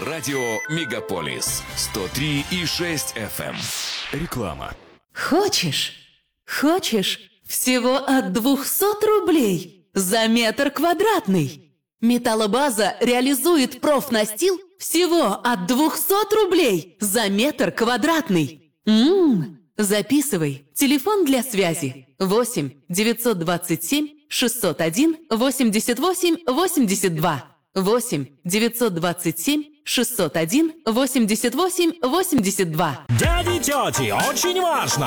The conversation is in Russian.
Радио Мегаполис 103,6 FM. Реклама. Хочешь? Всего от 200 рублей за метр квадратный. Металлобаза реализует профнастил всего от 200 рублей за метр квадратный. Записывай. Телефон для связи 8 927 601 88 82. 8 927 601 88 82. Дяди, тети, очень важно!